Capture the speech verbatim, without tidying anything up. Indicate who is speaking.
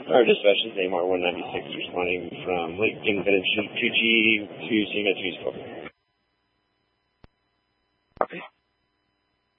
Speaker 1: Our dispatch is A M R one ninety-six, responding from Lake Infinity two G to C M A two score.